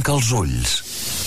Tanca els ulls.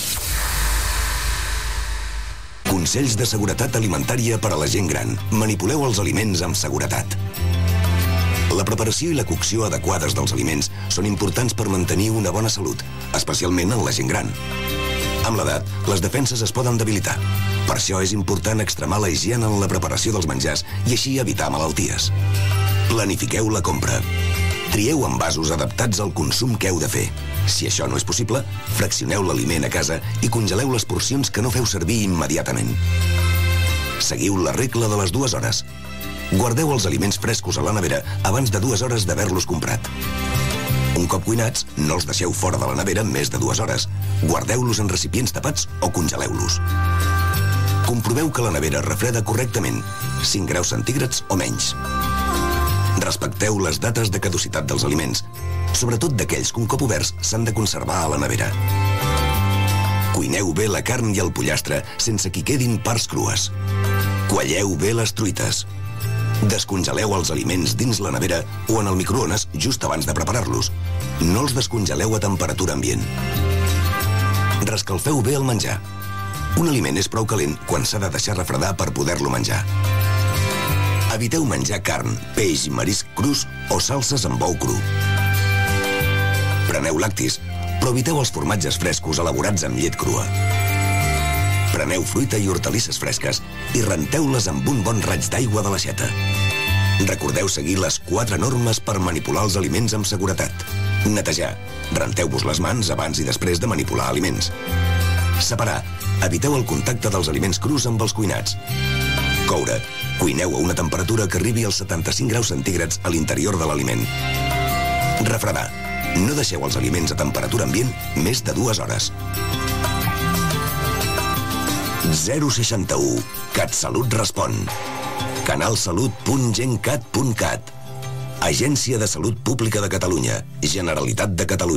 Consells de seguretat alimentària per a la gent gran. Manipuleu els aliments amb seguretat. La preparació i la cocció adequades dels aliments són importants per mantenir una bona salut, especialment en la gent gran. Amb l'edat, les defenses es poden debilitar. Per això és important extremar la higiene en la preparació dels menjars i així evitar malalties. Planifiqueu la compra. Trieu envasos adaptats al consum que heu de fer. Si això no és possible, fraccioneu l'aliment a casa i congeleu les porcions que no feu servir immediatament. Seguiu la regla de les 2 hores. Guardeu els aliments frescos a la nevera abans de 2 hores d'haver-los comprat. Un cop cuinats, no els deixeu fora de la nevera més de 2 hores. Guardeu-los en recipients tapats o congeleu-los. Comproveu que la nevera refreda correctament, 5 graus centígrads o menys. Respecteu les dates de caducitat dels aliments, sobretot d'aquells que un cop oberts s'han de conservar a la nevera. Cuineu bé la carn i el pollastre sense que hi quedin parts crues. Qualleu bé les truites. Descongeleu els aliments dins la nevera o en el microones just abans de preparar-los. No els descongeleu a temperatura ambient. Reescalfeu bé el menjar. Un aliment és prou calent quan s'ha de deixar refredar per poder-lo menjar. Eviteu menjar carn, peix i marisc crus o salses amb ou cru. Preneu lactis, però eviteu els formatges frescos elaborats amb llet crua. Preneu fruita i hortalisses fresques i renteu-les amb un bon raig d'aigua de l'aixeta. Recordeu seguir les 4 normes per manipular els aliments amb seguretat. Netejar. Renteu-vos les mans abans i després de manipular aliments. Separar. Eviteu el contacte dels aliments crus amb els cuinats. Coure. Cuineu a una temperatura que arribi als 75 graus centígrads a l'interior de l'aliment. Refredar. No deixeu els aliments a temperatura ambient més de 2 hores. 061. CatSalut respon. Canalsalut.gencat.cat. Agència de Salut Pública de Catalunya. Generalitat de Catalunya.